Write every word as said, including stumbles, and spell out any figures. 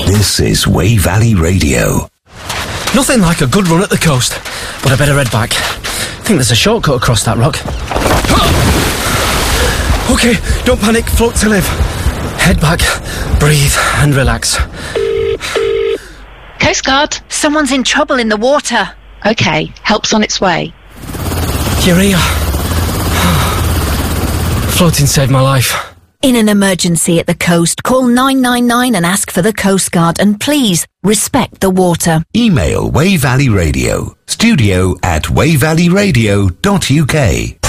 This is Wey Valley Radio. Nothing like a good run at the coast, but I better head back. I think there's a shortcut across that rock. Okay, don't panic, float to live. Head back, breathe and relax. Coast Guard. Someone's in trouble in the water. Okay, help's on its way. You're here. Floating saved my life. In an emergency at the coast, call nine nine nine and ask for the Coast Guard, and please respect the water. Email Wey Valley Radio, studio at wey valley radio dot u k.